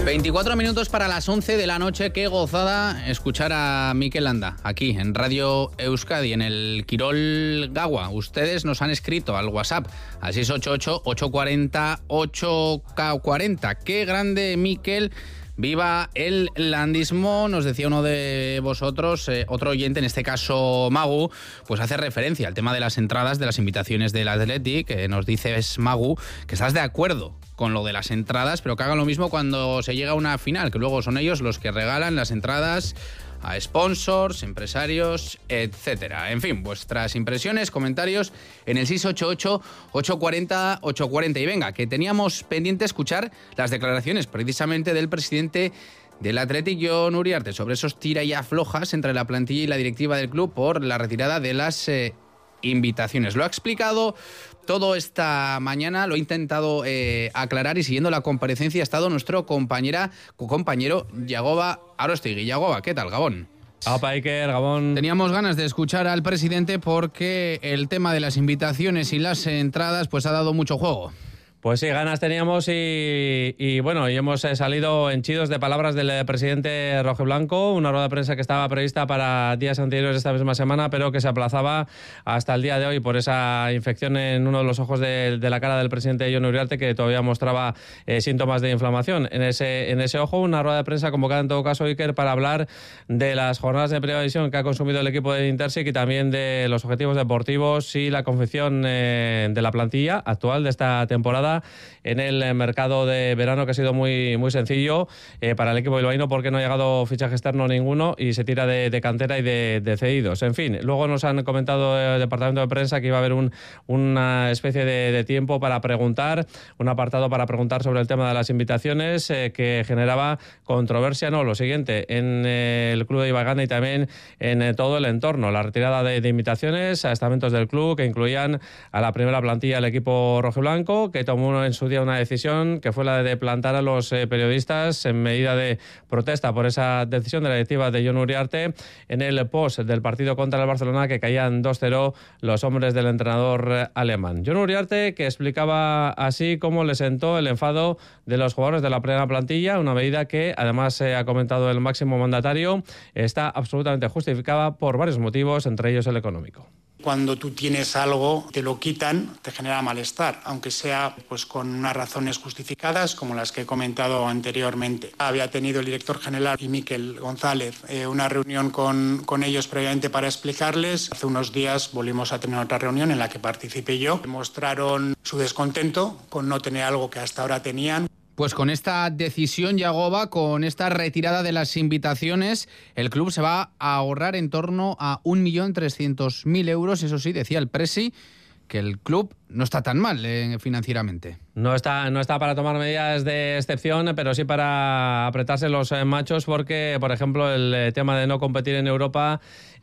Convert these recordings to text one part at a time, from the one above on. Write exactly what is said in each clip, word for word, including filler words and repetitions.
veinticuatro minutos para las once de la noche. Qué gozada escuchar a Mikel Landa aquí en Radio Euskadi, en el Quirol Gaua. Ustedes nos han escrito al WhatsApp al seis ocho ocho, ocho cuatro cero, ocho K cuarenta. Qué grande, Mikel. Viva el landismo, nos decía uno de vosotros, eh, otro oyente, en este caso Magu, pues hace referencia al tema de las entradas de las invitaciones del Athletic, que nos dice es Magu, que estás de acuerdo con lo de las entradas, pero que hagan lo mismo cuando se llega a una final, que luego son ellos los que regalan las entradas a sponsors, empresarios, etcétera. En fin, vuestras impresiones, comentarios en el seis ocho ocho, ocho cuatro cero, ocho cuatro cero. Y venga, que teníamos pendiente escuchar las declaraciones precisamente del presidente del Athletic, Jon Uriarte, sobre esos tira y aflojas entre la plantilla y la directiva del club por la retirada de las eh, invitaciones. Lo ha explicado todo esta mañana, lo he intentado eh, aclarar, y siguiendo la comparecencia ha estado nuestro compañera, compañero Yagoba Arostegui. Yagoba, ¿qué tal, Gabón? Opa, Iker, Gabón. Teníamos ganas de escuchar al presidente porque el tema de las invitaciones y las entradas pues ha dado mucho juego. Pues sí, ganas teníamos y, y bueno, y hemos eh, salido henchidos de palabras del eh, presidente rojiblanco, una rueda de prensa que estaba prevista para días anteriores esta misma semana, pero que se aplazaba hasta el día de hoy por esa infección en uno de los ojos de, de la cara del presidente Jon Uriarte, que todavía mostraba eh, síntomas de inflamación en ese, en ese ojo. Una rueda de prensa convocada en todo caso, Iker, para hablar de las jornadas de primera división que ha consumido el equipo de Intersic y también de los objetivos deportivos y la confección eh, de la plantilla actual de esta temporada en el mercado de verano, que ha sido muy, muy sencillo eh, para el equipo bilbaíno, porque no ha llegado fichaje externo ninguno y se tira de, de cantera y de, de cedidos. En fin, luego nos han comentado el departamento de prensa que iba a haber un, una especie de, de tiempo para preguntar, un apartado para preguntar sobre el tema de las invitaciones eh, que generaba controversia. No, lo siguiente, en eh, el club de Ibaigana y también en eh, todo el entorno, la retirada de, de invitaciones a estamentos del club que incluían a la primera plantilla del equipo rojiblanco, que tomó en su día una decisión que fue la de plantar a los eh, periodistas en medida de protesta por esa decisión de la directiva de Jon Uriarte en el post del partido contra el Barcelona, que caían dos cero los hombres del entrenador eh, alemán. Jon Uriarte, que explicaba así cómo le sentó el enfado de los jugadores de la primera plantilla, una medida que además eh, ha comentado el máximo mandatario, está absolutamente justificada por varios motivos, entre ellos el económico. Cuando tú tienes algo, te lo quitan, te genera malestar, aunque sea pues con unas razones justificadas, como las que he comentado anteriormente. Había tenido el director general y Mikel González eh, una reunión con, con ellos previamente para explicarles. Hace unos días volvimos a tener otra reunión en la que participé yo. Mostraron su descontento con no tener algo que hasta ahora tenían. Pues con esta decisión, Yagoba, con esta retirada de las invitaciones, el club se va a ahorrar en torno a un millón trescientos mil euros. Eso sí, decía el presi que el club no está tan mal eh, financieramente. No está, no está para tomar medidas de excepción, pero sí para apretarse los eh, machos, porque, por ejemplo, el eh, tema de no competir en Europa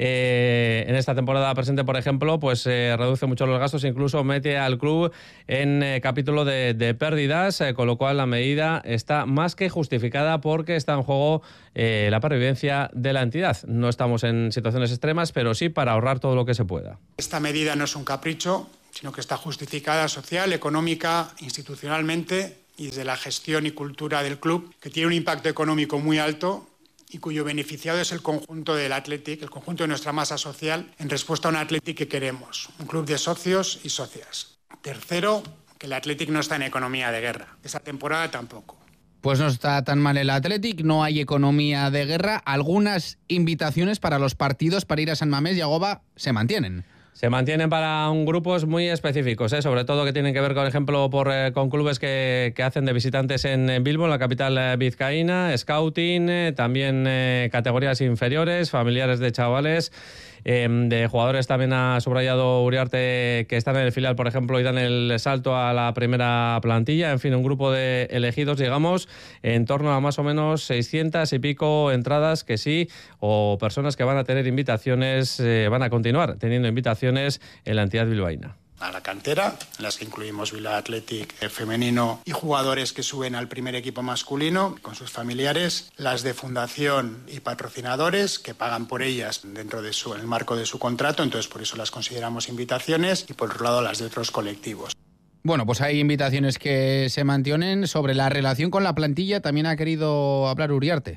eh, en esta temporada presente, por ejemplo, pues eh, reduce mucho los gastos, incluso mete al club en eh, capítulo de, de pérdidas, eh, con lo cual la medida está más que justificada, porque está en juego eh, la pervivencia de la entidad. No estamos en situaciones extremas, pero sí para ahorrar todo lo que se pueda. Esta medida no es un capricho, sino que está justificada social, económica, institucionalmente y desde la gestión y cultura del club, que tiene un impacto económico muy alto y cuyo beneficiado es el conjunto del Athletic, el conjunto de nuestra masa social, en respuesta a un Athletic que queremos, un club de socios y socias. Tercero, que el Athletic no está en economía de guerra. Esa temporada tampoco. Pues no está tan mal el Athletic, no hay economía de guerra. Algunas invitaciones para los partidos para ir a San Mamés y Yagoba se mantienen. Se mantienen para un grupos muy específicos, ¿eh? Sobre todo que tienen que ver, por ejemplo, por, eh, con clubes que, que hacen de visitantes en, en Bilbo, en la capital eh, vizcaína, scouting, eh, también eh, categorías inferiores, familiares de chavales. Eh, de jugadores también ha subrayado Uriarte que están en el filial, por ejemplo, y dan el salto a la primera plantilla. En fin, un grupo de elegidos, digamos, en torno a más o menos seiscientas y pico entradas que sí, o personas que van a tener invitaciones, eh, van a continuar teniendo invitaciones en la entidad bilbaína. A la cantera, en las que incluimos Bilbao Athletic eh, femenino y jugadores que suben al primer equipo masculino con sus familiares, las de fundación y patrocinadores que pagan por ellas dentro de su, en el marco de su contrato, entonces por eso las consideramos invitaciones, y por otro lado las de otros colectivos. Bueno, pues hay invitaciones que se mantienen. Sobre la relación con la plantilla también ha querido hablar Uriarte.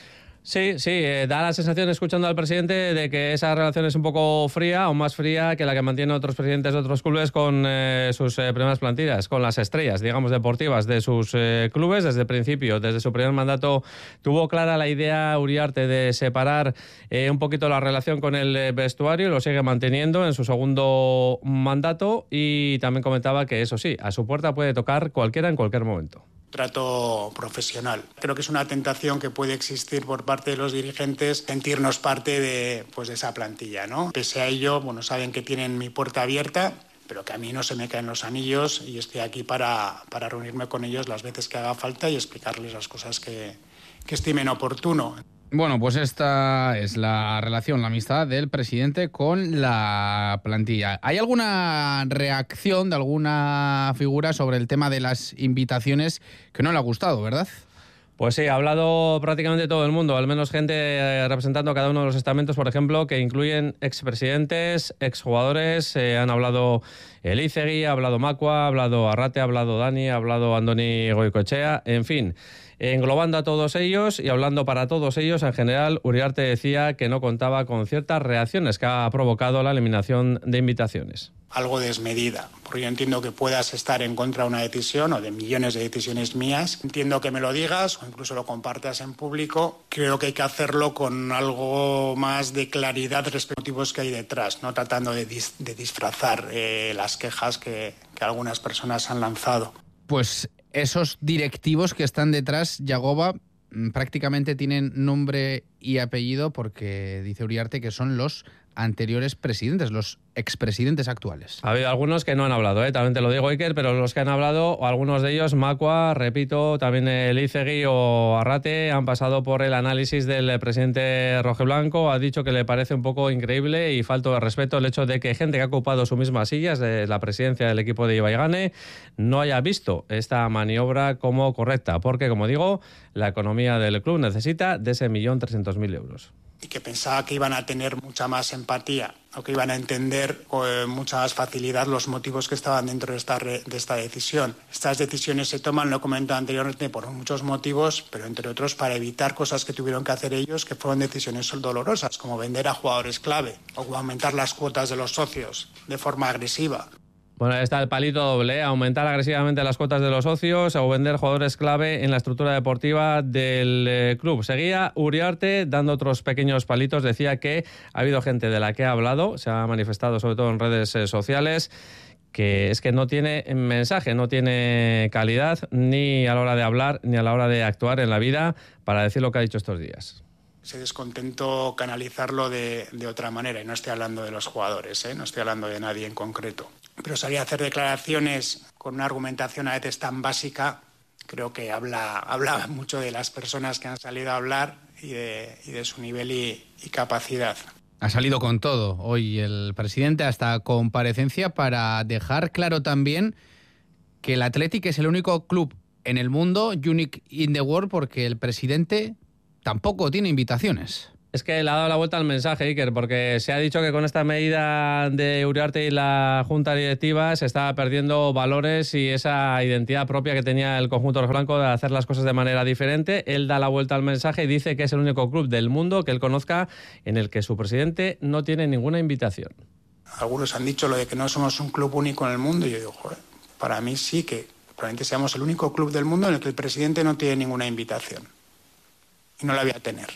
Sí, sí, eh, da la sensación, escuchando al presidente, de que esa relación es un poco fría o más fría que la que mantienen otros presidentes de otros clubes con eh, sus eh, primeras plantillas, con las estrellas, digamos, deportivas de sus eh, clubes. Desde el principio, desde su primer mandato, tuvo clara la idea Uriarte de separar eh, un poquito la relación con el vestuario, y lo sigue manteniendo en su segundo mandato, y también comentaba que, eso sí, a su puerta puede tocar cualquiera en cualquier momento. Trato profesional. Creo que es una tentación que puede existir por parte de los dirigentes sentirnos parte de, pues, de esa plantilla, ¿no? Pese a ello, bueno, saben que tienen mi puerta abierta, pero que a mí no se me caen los anillos, y estoy aquí para, para reunirme con ellos las veces que haga falta y explicarles las cosas que, que estimen oportuno. Bueno, pues esta es la relación, la amistad del presidente con la plantilla. ¿Hay alguna reacción de alguna figura sobre el tema de las invitaciones que no le ha gustado, verdad? Pues sí, ha hablado prácticamente todo el mundo, al menos gente eh, representando a cada uno de los estamentos, por ejemplo, que incluyen expresidentes, exjugadores. Eh, han hablado Elizegui, ha hablado Macua, ha hablado Arrate, ha hablado Dani, ha hablado Andoni Goicoechea, en fin. Englobando a todos ellos y hablando para todos ellos, en general, Uriarte decía que no contaba con ciertas reacciones que ha provocado la eliminación de invitaciones. Algo desmedida, porque yo entiendo que puedas estar en contra de una decisión o de millones de decisiones mías. Entiendo que me lo digas o incluso lo compartas en público. Creo que hay que hacerlo con algo más de claridad respecto a los motivos que hay detrás, no tratando de, dis- de disfrazar eh, las quejas que, que algunas personas han lanzado. Pues esos directivos que están detrás, Yagoba, prácticamente tienen nombre y apellido, porque dice Uriarte que son los anteriores presidentes, los expresidentes actuales. Ha habido algunos que no han hablado, ¿eh? También te lo digo, Iker, pero los que han hablado, o algunos de ellos, Macua, repito, también Elizegui o Arrate, han pasado por el análisis del presidente rojiblanco. Ha dicho que le parece un poco increíble y falto de respeto el hecho de que gente que ha ocupado su misma silla, de la presidencia del equipo de Ibaigane, no haya visto esta maniobra como correcta, porque, como digo, la economía del club necesita de ese millón trescientos mil euros. Y que pensaba que iban a tener mucha más empatía o que iban a entender con mucha más facilidad los motivos que estaban dentro de esta, re, de esta decisión. Estas decisiones se toman, lo he comentado anteriormente, por muchos motivos, pero entre otros para evitar cosas que tuvieron que hacer ellos, que fueron decisiones dolorosas, como vender a jugadores clave o aumentar las cuotas de los socios de forma agresiva. Bueno, está el palito doble, ¿eh? Aumentar agresivamente las cuotas de los socios o vender jugadores clave en la estructura deportiva del eh, club. Seguía Uriarte dando otros pequeños palitos. Decía que ha habido gente de la que ha hablado, se ha manifestado sobre todo en redes eh, sociales, que es que no tiene mensaje, no tiene calidad ni a la hora de hablar ni a la hora de actuar en la vida para decir lo que ha dicho estos días. Ese descontento canalizarlo de, de otra manera, y no estoy hablando de los jugadores, ¿eh? No estoy hablando de nadie en concreto. Pero salir a hacer declaraciones con una argumentación a veces tan básica, creo que habla, habla mucho de las personas que han salido a hablar y de, y de su nivel y, y capacidad. Ha salido con todo hoy el presidente, hasta comparecencia, para dejar claro también que el Athletic es el único club en el mundo, unique in the world, porque el presidente tampoco tiene invitaciones. Es que le ha dado la vuelta al mensaje, Iker, porque se ha dicho que con esta medida de Uriarte y la Junta Directiva se está perdiendo valores y esa identidad propia que tenía el conjunto rojiblanco de hacer las cosas de manera diferente. Él da la vuelta al mensaje y dice que es el único club del mundo que él conozca en el que su presidente no tiene ninguna invitación. Algunos han dicho lo de que no somos un club único en el mundo, y yo digo, joder, para mí sí que probablemente seamos el único club del mundo en el que el presidente no tiene ninguna invitación. Y no la voy a tener.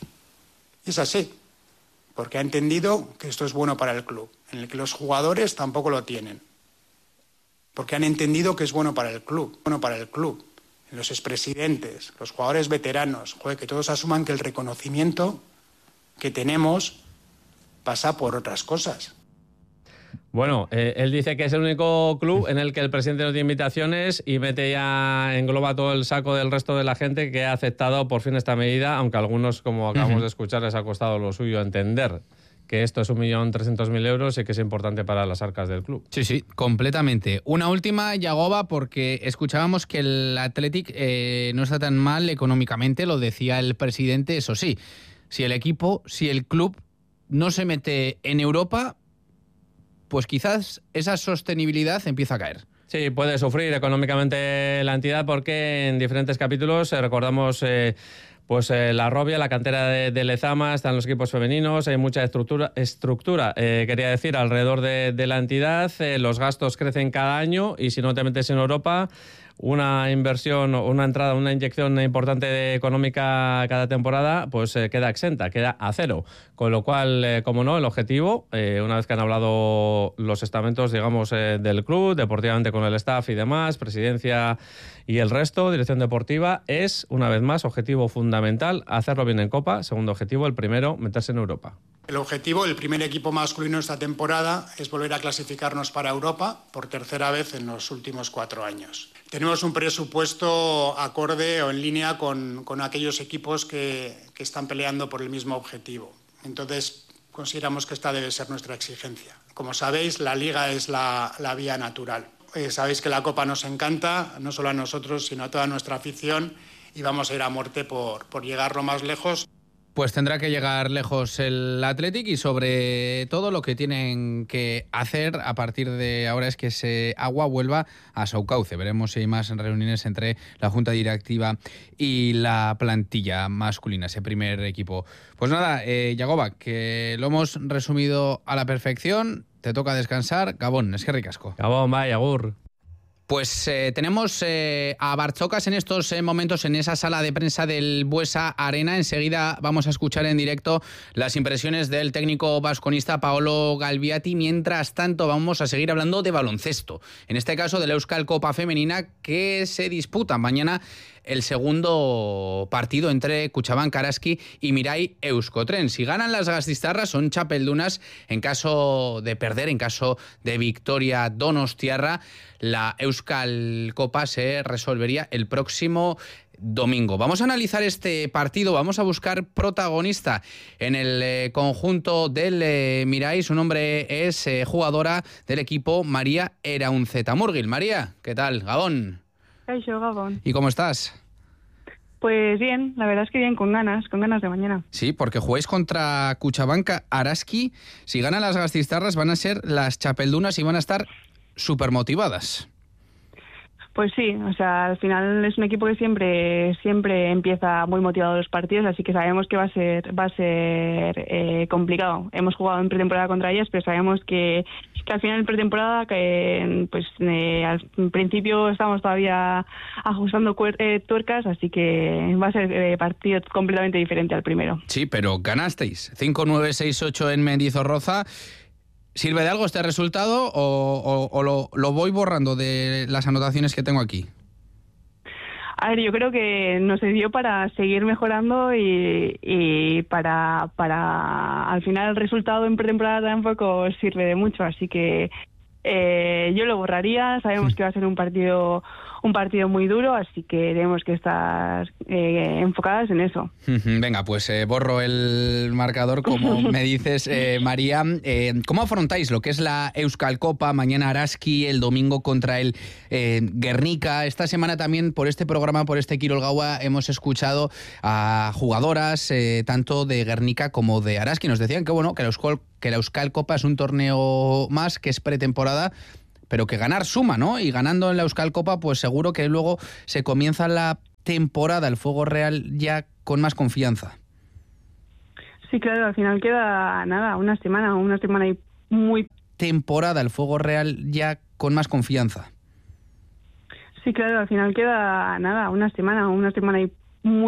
Es así, porque ha entendido que esto es bueno para el club, en el que los jugadores tampoco lo tienen. Porque han entendido que es bueno para el club, bueno para el club. Los expresidentes, los jugadores veteranos, joder, que todos asuman que el reconocimiento que tenemos pasa por otras cosas. Bueno, eh, él dice que es el único club en el que el presidente no tiene invitaciones y mete ya, engloba todo el saco del resto de la gente que ha aceptado por fin esta medida, aunque a algunos, como acabamos uh-huh. de escuchar, les ha costado lo suyo entender que esto es un millón trescientos mil euros y que es importante para las arcas del club. Sí, sí, completamente. Una última, Yagoba, porque escuchábamos que el Athletic eh, no está tan mal económicamente, lo decía el presidente. Eso sí, si el equipo, si el club no se mete en Europa, pues quizás esa sostenibilidad empieza a caer. Sí, puede sufrir económicamente la entidad porque en diferentes capítulos eh, recordamos... Eh, Pues eh, la Robia, la cantera de, de Lezama, están los equipos femeninos, hay mucha estructura, estructura eh, quería decir, alrededor de, de la entidad. Eh, los gastos crecen cada año y si no te metes en Europa, una inversión, una entrada, una inyección importante de económica cada temporada, pues eh, queda exenta, queda a cero. Con lo cual, eh, como no, el objetivo, eh, una vez que han hablado los estamentos, digamos, eh, del club, deportivamente con el staff y demás, presidencia y el resto, dirección deportiva, es, una vez más, objetivo fundamental, hacerlo bien en Copa. Segundo objetivo, el primero, meterse en Europa. El objetivo, el primer equipo masculino esta temporada, es volver a clasificarnos para Europa por tercera vez en los últimos cuatro años. Tenemos un presupuesto acorde o en línea con, con aquellos equipos que, que están peleando por el mismo objetivo. Entonces, consideramos que esta debe ser nuestra exigencia. Como sabéis, la Liga es la, la vía natural. Eh, sabéis que la Copa nos encanta, no solo a nosotros, sino a toda nuestra afición, y vamos a ir a muerte por, por llegar lo más lejos. Pues tendrá que llegar lejos el Athletic y sobre todo lo que tienen que hacer a partir de ahora es que ese agua vuelva a su cauce. Veremos si hay más reuniones entre la Junta Directiva y la plantilla masculina, ese primer equipo. Pues nada, eh, Yagoba, que lo hemos resumido a la perfección, te toca descansar. Gabón, es que ricasco. Gabón, vaya, agur. Pues eh, tenemos eh, a Bartzocas en estos eh, momentos en esa sala de prensa del Buesa Arena. Enseguida vamos a escuchar en directo las impresiones del técnico vasconista Paolo Galviati. Mientras tanto vamos a seguir hablando de baloncesto. En este caso de la Euskal Copa Femenina que se disputa mañana el segundo partido entre Kutxabank Araski y Mirai Euskotren. Si ganan las gastistarras son chapeldunas. En caso de perder, en caso de victoria donostiarra, la Euskal Copa se resolvería el próximo domingo. Vamos a analizar este partido, vamos a buscar protagonista en el eh, conjunto del eh, Mirai. Su nombre es eh, jugadora del equipo María Eraunzetamurgil. María, ¿qué tal? Gabón. Caixo, Gabón. ¿Y cómo estás? Pues bien, la verdad es que bien, con ganas, con ganas de mañana. Sí, porque jugáis contra Kutxabank Araski. Si ganan las gastistarras van a ser las chapeldunas y van a estar súper motivadas. Pues sí, o sea, al final es un equipo que siempre siempre empieza muy motivado los partidos, así que sabemos que va a ser va a ser eh, complicado. Hemos jugado en pretemporada contra ellas, pero sabemos que, que al final en pretemporada, que pues eh, al principio estamos todavía ajustando cuer- eh, tuercas, así que va a ser eh, partido completamente diferente al primero. Sí, pero ganasteis cinco nueve seis ocho en Mendizorroza. ¿Sirve de algo este resultado o, o, o lo, lo voy borrando de las anotaciones que tengo aquí? A ver, yo creo que nos sirvió para seguir mejorando y, y para, para al final el resultado en pretemporada tampoco sirve de mucho, así que eh, yo lo borraría. Sabemos que va a ser un partido un partido muy duro, así que tenemos que estar eh, enfocadas en eso. Venga, pues eh, borro el marcador, como me dices, eh, María. Eh, ¿Cómo afrontáis lo que es la Euskal Copa? Mañana Araski, el domingo contra el eh, Guernica. Esta semana también por este programa, por este Kirol Gaua, hemos escuchado a jugadoras eh, tanto de Guernica como de Araski. Nos decían que bueno, que la Euskal, que la Euskal Copa es un torneo más, que es pretemporada, pero que ganar suma, ¿no? Y ganando en la Euskal Copa, pues seguro que luego se comienza la temporada, el fuego real, ya con más confianza. Sí, claro, al final queda nada, una semana, una semana y muy... Temporada, el fuego real, ya con más confianza. Sí, claro, al final queda nada, una semana, una semana y muy...